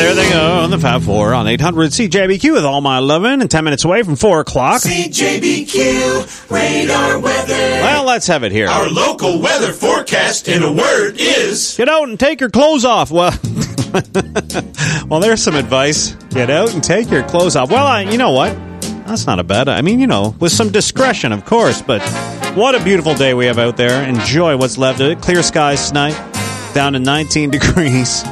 there they go on the Fab Four on 800 CJBQ with all my lovin', and 10 minutes away from 4 o'clock. CJBQ radar weather. Well, let's have it here. Our local weather forecast, in a word, is... Get out and take your clothes off. Well, well, there's some advice. Get out and take your clothes off. Well, you know what? That's not a bad... I mean, you know, with some discretion, of course, but what a beautiful day we have out there. Enjoy what's left of it. Clear skies tonight, down to 19 degrees.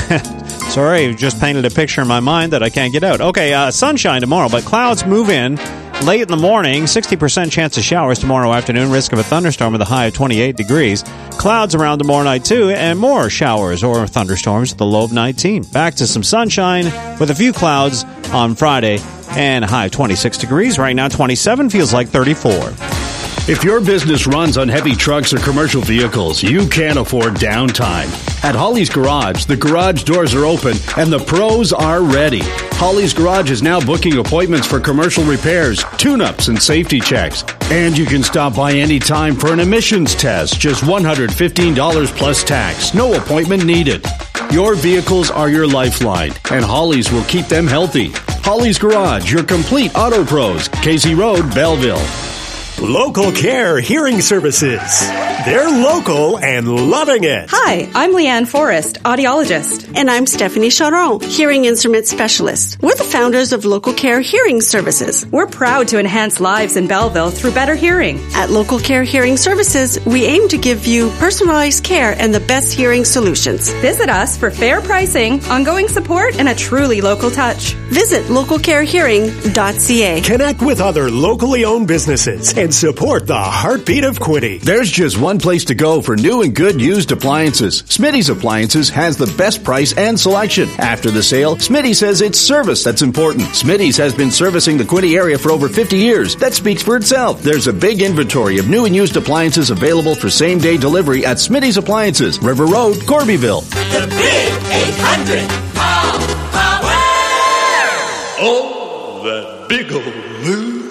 Sorry, just painted a picture in my mind that I can't get out. Okay, sunshine tomorrow, but clouds move in late in the morning. 60% chance of showers tomorrow afternoon. Risk of a thunderstorm with a high of 28 degrees. Clouds around tomorrow night, too, and more showers or thunderstorms with a low of 19. Back to some sunshine with a few clouds on Friday and a high of 26 degrees. Right now, 27 feels like 34. If your business runs on heavy trucks or commercial vehicles, you can't afford downtime. At Holly's Garage, the garage doors are open and the pros are ready. Holly's Garage is now booking appointments for commercial repairs, tune-ups, and safety checks. And you can stop by anytime for an emissions test, just $115 plus tax. No appointment needed. Your vehicles are your lifeline, and Holly's will keep them healthy. Holly's Garage, your complete auto pros. Casey Road, Belleville. Local Care Hearing Services. They're local and loving it. Hi, I'm Leanne Forrest, audiologist. And I'm Stephanie Charon, hearing instrument specialist. We're the founders of Local Care Hearing Services. We're proud to enhance lives in Belleville through better hearing. At Local Care Hearing Services, we aim to give you personalized care and the best hearing solutions. Visit us for fair pricing, ongoing support, and a truly local touch. Visit localcarehearing.ca. Connect with other locally owned businesses and support the heartbeat of Quinte. There's just one place to go for new and good used appliances. Smitty's Appliances has the best price and selection. After the sale, Smitty says it's service that's important. Smitty's has been servicing the Quinte area for over 50 years. That speaks for itself. There's a big inventory of new and used appliances available for same-day delivery at Smitty's Appliances, River Road, Corbyville. The big 800 power. Oh, that big old move.